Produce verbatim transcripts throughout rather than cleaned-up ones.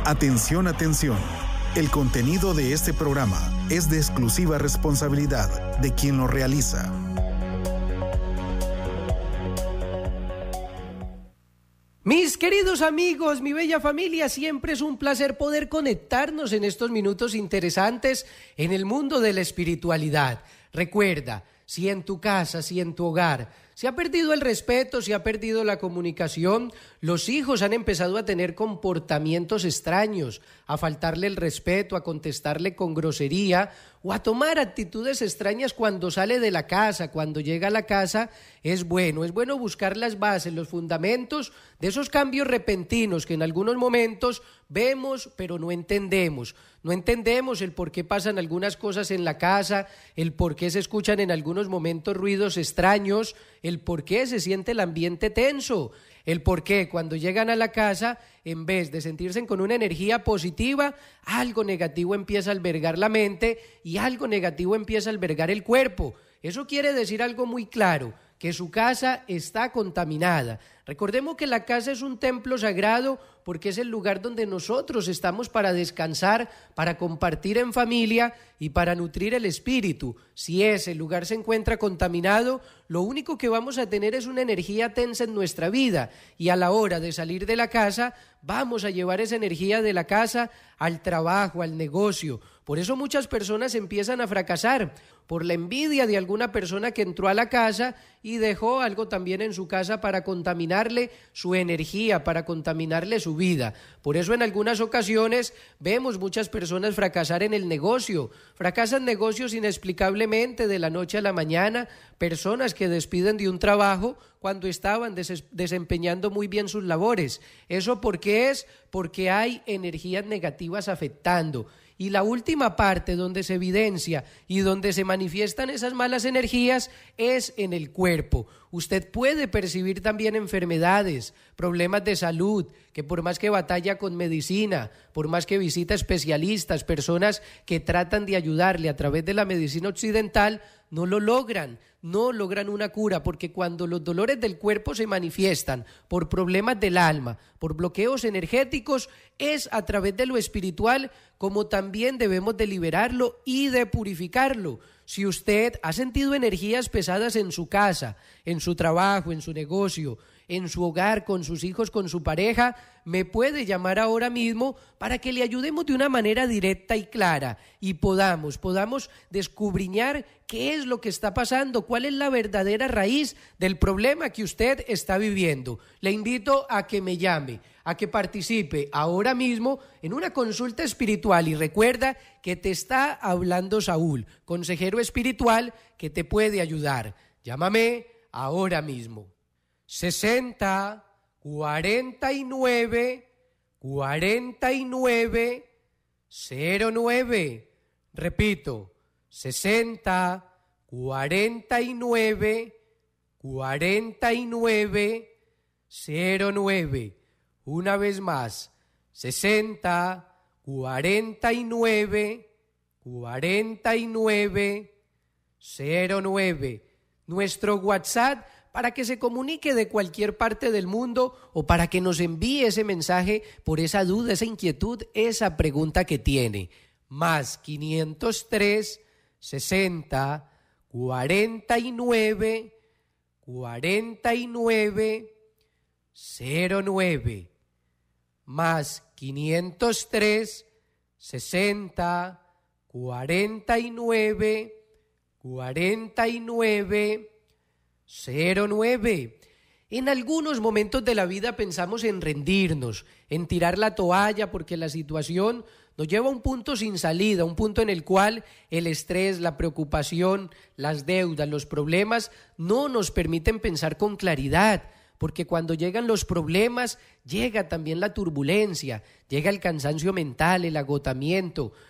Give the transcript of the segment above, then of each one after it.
Atención, atención. El contenido de este programa es de exclusiva responsabilidad de quien lo realiza. Mis queridos amigos, mi bella familia, siempre es un placer poder conectarnos en estos minutos interesantes en el mundo de la espiritualidad. Recuerda, si en tu casa, si en tu hogar se ha perdido el respeto, se ha perdido la comunicación, los hijos han empezado a tener comportamientos extraños, a faltarle el respeto, a contestarle con grosería o a tomar actitudes extrañas cuando sale de la casa, cuando llega a la casa, es bueno, es bueno buscar las bases, los fundamentos de esos cambios repentinos que en algunos momentos vemos pero no entendemos. No entendemos el por qué pasan algunas cosas en la casa, el por qué se escuchan en algunos momentos ruidos extraños, el por qué se siente el ambiente tenso, el por qué cuando llegan a la casa, en vez de sentirse con una energía positiva, algo negativo empieza a albergar la mente y algo negativo empieza a albergar el cuerpo. Eso quiere decir algo muy claro, que su casa está contaminada. Recordemos que la casa es un templo sagrado porque es el lugar donde nosotros estamos para descansar, para compartir en familia y para nutrir el espíritu. Si ese lugar se encuentra contaminado, lo único que vamos a tener es una energía tensa en nuestra vida y a la hora de salir de la casa, vamos a llevar esa energía de la casa al trabajo, al negocio. Por eso muchas personas empiezan a fracasar, por la envidia de alguna persona que entró a la casa y dejó algo también en su casa para contaminarle su energía, para contaminarle su vida. Por eso en algunas ocasiones vemos muchas personas fracasar en el negocio, fracasan negocios inexplicablemente de la noche a la mañana, personas que despiden de un trabajo cuando estaban des- desempeñando muy bien sus labores. ¿Eso por qué es? Porque hay energías negativas afectando. Y la última parte donde se evidencia y donde se manifiestan esas malas energías es en el cuerpo. Usted puede percibir también enfermedades, problemas de salud, que por más que batalla con medicina, por más que visita especialistas, personas que tratan de ayudarle a través de la medicina occidental, no lo logran, no logran una cura, porque cuando los dolores del cuerpo se manifiestan por problemas del alma, por bloqueos energéticos, es a través de lo espiritual como también debemos de liberarlo y de purificarlo. Si usted ha sentido energías pesadas en su casa, en su trabajo, en su negocio, en su hogar, con sus hijos, con su pareja, me puede llamar ahora mismo para que le ayudemos de una manera directa y clara y podamos, podamos descubriñar qué es lo que está pasando, cuál es la verdadera raíz del problema que usted está viviendo. Le invito a que me llame, a que participe ahora mismo en una consulta espiritual y recuerda que te está hablando Saúl, consejero espiritual que te puede ayudar. Llámame ahora mismo. sesenta, cuarenta y nueve, cuarenta y nueve, cero nueve. Repito, sesenta, cuarenta y nueve, cuarenta y nueve, cero nueve. Una vez más, sesenta, cuarenta y nueve, cuarenta y nueve, cero nueve. Nuestro WhatsApp para que se comunique de cualquier parte del mundo o para que nos envíe ese mensaje por esa duda, esa inquietud, esa pregunta que tiene. Más quinientos tres, sesenta, cuarenta y nueve, cuarenta y nueve, cero nueve. Más quinientos tres, sesenta, cuarenta y nueve, cuarenta y nueve, cero nueve. En algunos momentos de la vida pensamos en rendirnos, en tirar la toalla porque la situación nos lleva a un punto sin salida, un punto en el cual el estrés, la preocupación, las deudas, los problemas no nos permiten pensar con claridad, porque cuando llegan los problemas llega también la turbulencia, llega el cansancio mental, el agotamiento,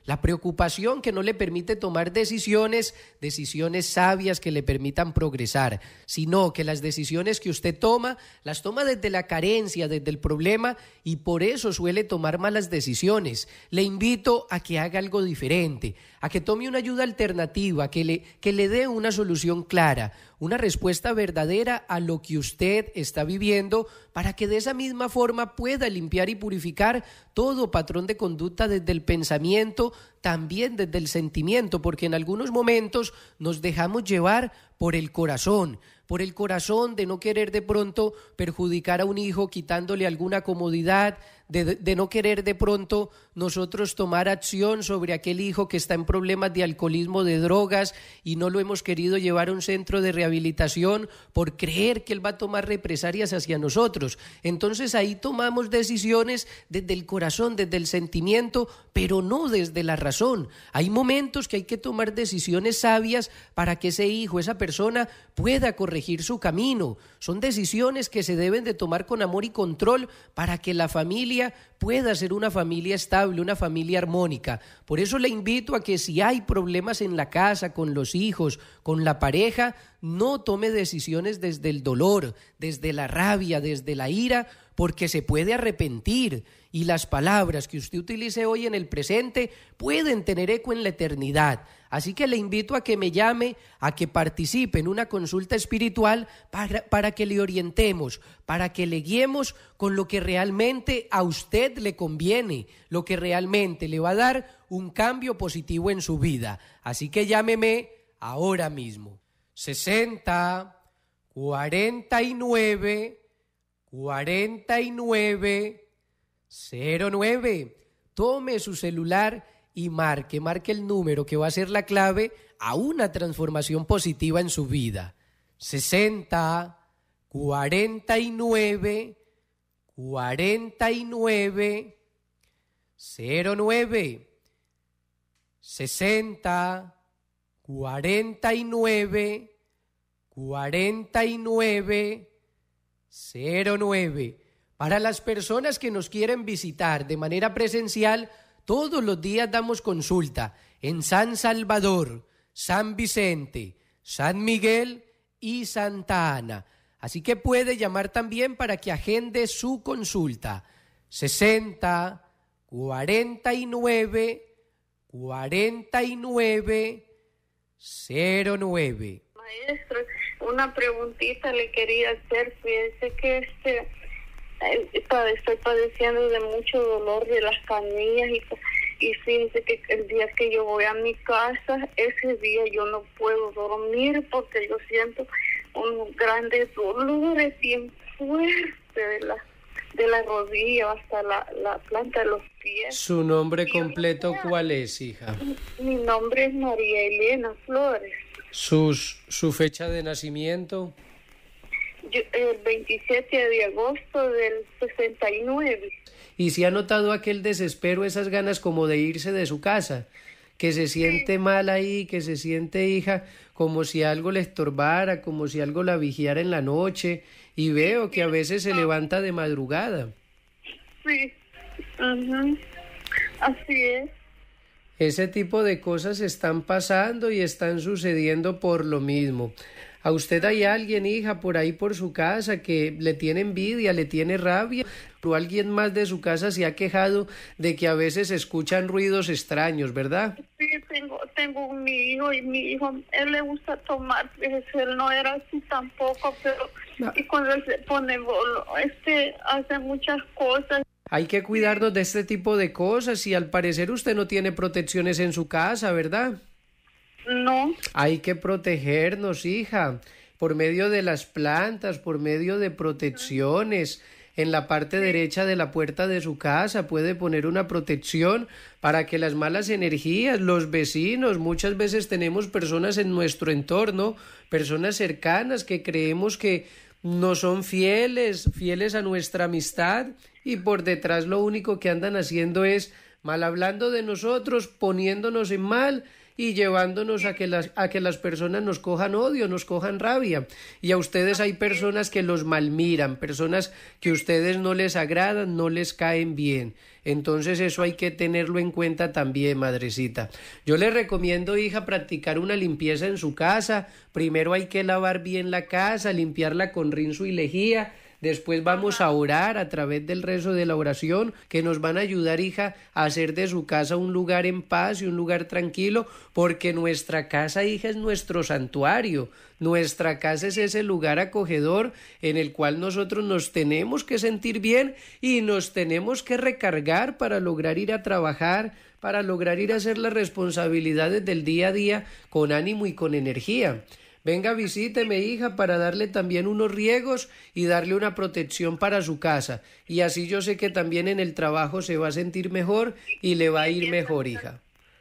la preocupación que no le permite tomar decisiones, decisiones sabias que le permitan progresar, sino que las decisiones que usted toma, las toma desde la carencia, desde el problema, y por eso suele tomar malas decisiones. Le invito a que haga algo diferente, a que tome una ayuda alternativa, que le, que le dé una solución clara, una respuesta verdadera a lo que usted está viviendo, para que de esa misma forma pueda limpiar y purificar todo patrón de conducta desde el pensamiento, también desde el sentimiento, porque en algunos momentos nos dejamos llevar por el corazón, por el corazón de no querer de pronto perjudicar a un hijo quitándole alguna comodidad, de, de no querer de pronto nosotros tomar acción sobre aquel hijo que está en problemas de alcoholismo, de drogas, y no lo hemos querido llevar a un centro de rehabilitación por creer que él va a tomar represalias hacia nosotros. Entonces ahí tomamos decisiones desde el corazón, desde el sentimiento, pero no desde la razón. Hay momentos que hay que tomar decisiones sabias para que ese hijo, esa persona, pueda corregir su camino. Son decisiones que se deben de tomar con amor y control para que la familia pueda ser una familia estable, una familia armónica. Por eso le invito a que si hay problemas en la casa, con los hijos, con la pareja, no tome decisiones desde el dolor, desde la rabia, desde la ira, porque se puede arrepentir, y las palabras que usted utilice hoy en el presente pueden tener eco en la eternidad. Así que le invito a que me llame, a que participe en una consulta espiritual para, para que le orientemos, para que le guiemos con lo que realmente a usted le conviene, lo que realmente le va a dar un cambio positivo en su vida. Así que llámeme ahora mismo. sesenta, cuarenta y nueve, cuarenta y nueve, cero nueve. Tome su celular y marque, marque el número que va a ser la clave a una transformación positiva en su vida. sesenta, cuarenta y nueve, cuarenta y nueve, cero nueve. sesenta, cuarenta y nueve, cuarenta y nueve, cero nueve. Para las personas que nos quieren visitar de manera presencial, todos los días damos consulta en San Salvador, San Vicente, San Miguel y Santa Ana. Así que puede llamar también para que agende su consulta. sesenta, cuarenta y nueve, cuarenta y nueve, cero nueve. Maestro, una preguntita le quería hacer. Fíjese que este... estoy padeciendo de mucho dolor de las canillas y, y fíjense que el día que yo voy a mi casa, ese día yo no puedo dormir porque yo siento unos grandes dolores bien fuertes de la, de la rodilla hasta la, la planta de los pies. ¿Su nombre completo cuál es, hija? Mi nombre es María Elena Flores. ¿Sus, ¿Su fecha de nacimiento? Yo, el veintisiete de agosto del sesenta y nueve. ¿Y si ha notado aquel desespero, esas ganas como de irse de su casa? Que se siente sí. mal ahí, que se siente, hija, como si algo le estorbara, como si algo la vigiara en la noche, y veo que a veces se levanta de madrugada. Sí, uh-huh. Así es. Ese tipo de cosas están pasando y están sucediendo por lo mismo. ¿A usted hay alguien, hija, por ahí por su casa que le tiene envidia, le tiene rabia? ¿O alguien más de su casa se ha quejado de que a veces escuchan ruidos extraños, verdad? Sí, tengo, tengo mi hijo y mi hijo, él le gusta tomar, él no era así tampoco, pero no. Y cuando él se pone bolo, este hace muchas cosas. Hay que cuidarnos de este tipo de cosas y al parecer usted no tiene protecciones en su casa, ¿verdad? No. Hay que protegernos, hija, por medio de las plantas, por medio de protecciones. En la parte derecha de la puerta de su casa puede poner una protección para que las malas energías, los vecinos, muchas veces tenemos personas en nuestro entorno, personas cercanas que creemos que no son fieles, fieles a nuestra amistad, y por detrás lo único que andan haciendo es mal hablando de nosotros, poniéndonos en mal, y llevándonos a que las, a que las personas nos cojan odio, nos cojan rabia. Y a ustedes hay personas que los malmiran, personas que a ustedes no les agradan, no les caen bien. Entonces eso hay que tenerlo en cuenta también, madrecita. Yo le recomiendo, hija, practicar una limpieza en su casa. Primero hay que lavar bien la casa, limpiarla con rinzo y lejía. Después vamos a orar a través del rezo de la oración, que nos van a ayudar, hija, a hacer de su casa un lugar en paz y un lugar tranquilo, porque nuestra casa, hija, es nuestro santuario. Nuestra casa es ese lugar acogedor en el cual nosotros nos tenemos que sentir bien y nos tenemos que recargar para lograr ir a trabajar, para lograr ir a hacer las responsabilidades del día a día con ánimo y con energía. Venga, visíteme, hija, para darle también unos riegos y darle una protección para su casa. Y así yo sé que también en el trabajo se va a sentir mejor y le va a ir mejor, hija.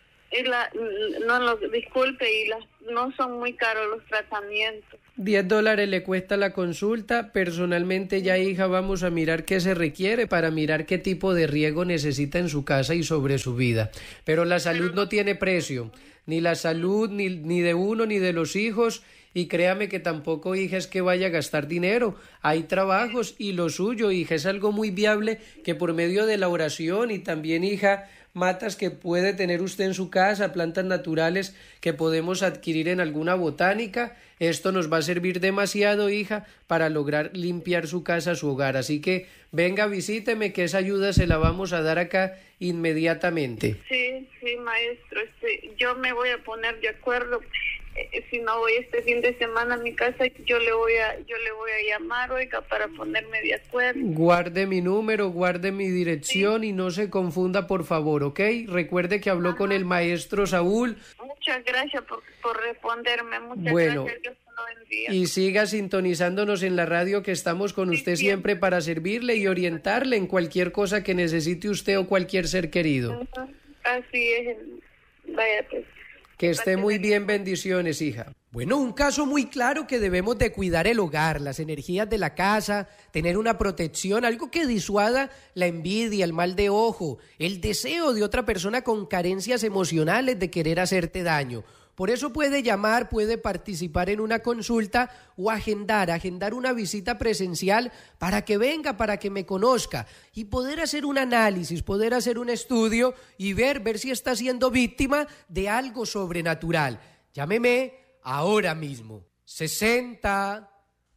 Y la, no, lo, disculpe, y las, no son muy caros los tratamientos. diez dólares le cuesta la consulta. Personalmente ya, hija, vamos a mirar qué se requiere para mirar qué tipo de riego necesita en su casa y sobre su vida. Pero la salud no tiene precio, ni la salud ni, ni de uno ni de los hijos. Y créame que tampoco, hija, es que vaya a gastar dinero. Hay trabajos y lo suyo, hija, es algo muy viable que por medio de la oración y también, hija, matas que puede tener usted en su casa, plantas naturales que podemos adquirir en alguna botánica. Esto nos va a servir demasiado, hija, para lograr limpiar su casa, su hogar. Así que venga, visíteme, que esa ayuda se la vamos a dar acá inmediatamente. Sí, sí, maestro. Este, yo me voy a poner de acuerdo. Eh, si no voy este fin de semana a mi casa, yo le voy a yo le voy a llamar, oiga, para ponerme de acuerdo. Guarde mi número, guarde mi dirección, sí, y no se confunda, por favor, ¿ok? Recuerde que habló Ajá. con el maestro Saúl. Muchas gracias por, por responderme, muchas bueno, gracias, Dios te lo bendiga. Y siga sintonizándonos en la radio, que estamos con sí, usted siempre. siempre para servirle y orientarle en cualquier cosa que necesite usted o cualquier ser querido. Ajá. Así es, vaya pues. Que esté muy bien, bendiciones, hija. Bueno, un caso muy claro que debemos de cuidar el hogar, las energías de la casa, tener una protección, algo que disuada la envidia, el mal de ojo, el deseo de otra persona con carencias emocionales de querer hacerte daño. Por eso puede llamar, puede participar en una consulta o agendar, agendar una visita presencial para que venga, para que me conozca y poder hacer un análisis, poder hacer un estudio y ver, ver si está siendo víctima de algo sobrenatural. Llámeme ahora mismo. sesenta,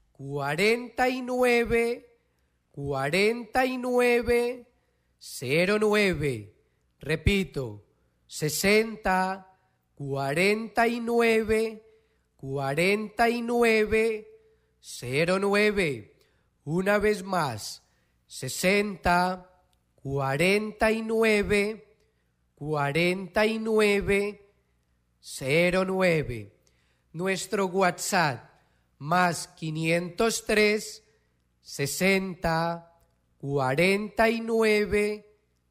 cuarenta y nueve, cuarenta y nueve, cero nueve. Repito, sesenta, cuarenta y nueve, cuarenta y nueve, cero nueve. Una vez más, sesenta, cuarenta y nueve, cuarenta y nueve, cero nueve. Nuestro WhatsApp, más quinientos tres, sesenta, cuarenta y nueve,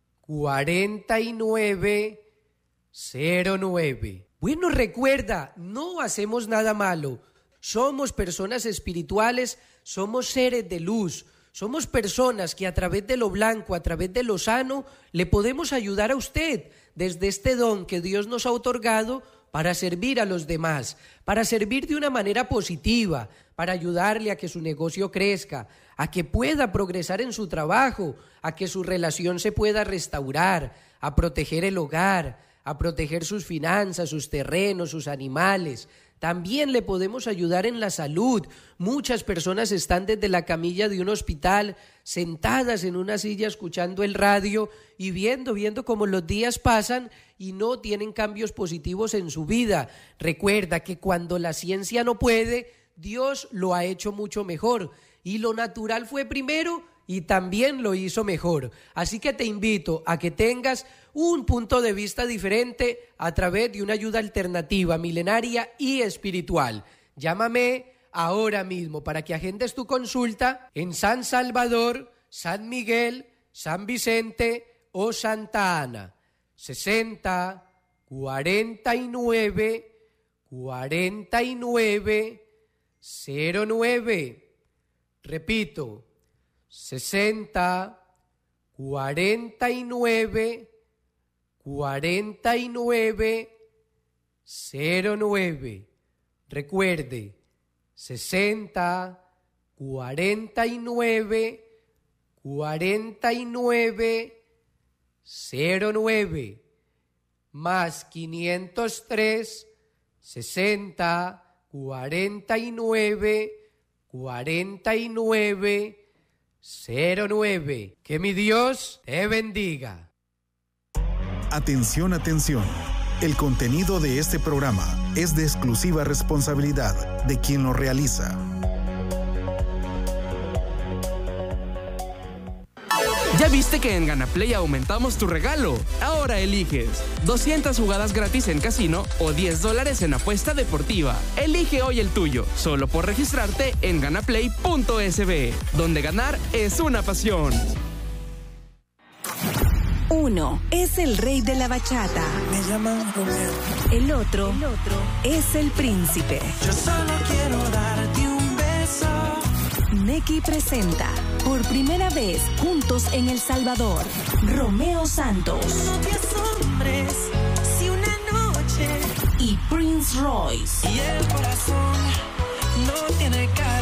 cuarenta y nueve, cero nueve. Bueno, recuerda, no hacemos nada malo. Somos personas espirituales, somos seres de luz. Somos personas que a través de lo blanco, a través de lo sano, le podemos ayudar a usted desde este don que Dios nos ha otorgado para servir a los demás, para servir de una manera positiva, para ayudarle a que su negocio crezca, a que pueda progresar en su trabajo, a que su relación se pueda restaurar, a proteger el hogar, a proteger sus finanzas, sus terrenos, sus animales. También le podemos ayudar en la salud. Muchas personas están desde la camilla de un hospital, sentadas en una silla escuchando el radio y viendo, viendo cómo los días pasan y no tienen cambios positivos en su vida. Recuerda que cuando la ciencia no puede, Dios lo ha hecho mucho mejor y lo natural fue primero y también lo hizo mejor. Así que te invito a que tengas un punto de vista diferente a través de una ayuda alternativa, milenaria y espiritual. Llámame ahora mismo para que agendes tu consulta en San Salvador, San Miguel, San Vicente o Santa Ana. sesenta, cuarenta y nueve, cuarenta y nueve, cero nueve. Repito, sesenta, cuarenta y nueve, cuarenta y nueve, cero nueve. Recuerde, sesenta, cuarenta y nueve, cuarenta y nueve, cero nueve, más quinientos tres, sesenta, cuarenta y nueve, cuarenta y nueve, cero nueve. Que mi Dios te bendiga. Atención, atención. El contenido de este programa es de exclusiva responsabilidad de quien lo realiza. ¿Ya viste que en GanaPlay aumentamos tu regalo? Ahora eliges doscientas jugadas gratis en casino o diez dólares en apuesta deportiva. Elige hoy el tuyo, solo por registrarte en ganaplay punto es be, donde ganar es una pasión. Uno es el rey de la bachata. Me llaman Romeo. El otro, el otro es el príncipe. Yo solo quiero darte un beso. Nequi presenta por primera vez juntos en El Salvador, Romeo Santos. No diez hombres, si una noche. Y Prince Royce. Y el corazón no tiene cara.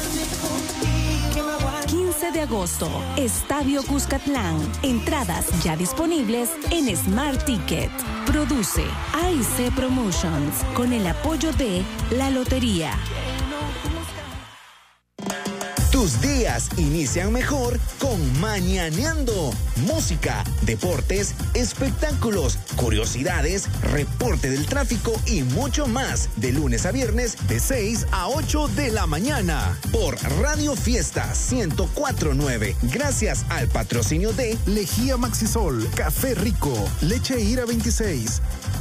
quince de agosto, Estadio Cuscatlán. Entradas ya disponibles en Smart Ticket. Produce A I C Promotions con el apoyo de La Lotería. Tus días inician mejor con Mañaneando. Música, deportes, espectáculos, curiosidades, reporte del tráfico y mucho más. De lunes a viernes de seis a ocho de la mañana. Por Radio Fiesta ciento cuatro punto nueve. Gracias al patrocinio de Lejía Maxisol, Café Rico, Leche Ira veintiséis,